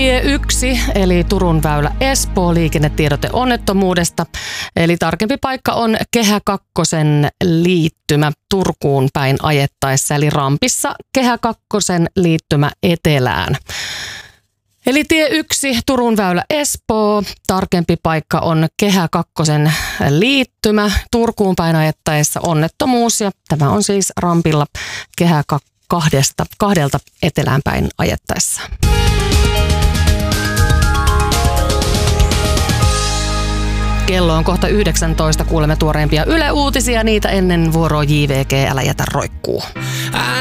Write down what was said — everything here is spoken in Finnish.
Tie 1 eli Turun väylä Espoo, liikennetiedote onnettomuudesta. Eli tarkempi paikka on Kehä 2 liittymä Turkuun päin ajettaessa, eli rampissa Kehä 2 liittymä etelään. Eli tie 1 Turun väylä Espoo, tarkempi paikka on Kehä 2 liittymä Turkuun päin ajettaessa onnettomuus, ja tämä on siis rampilla Kehä 2 etelään päin ajettaessa. Kello on kohta 19, kuulemme tuoreimpia Yle Uutisia, niitä ennen vuoroa JVG, älä jätä roikkuu.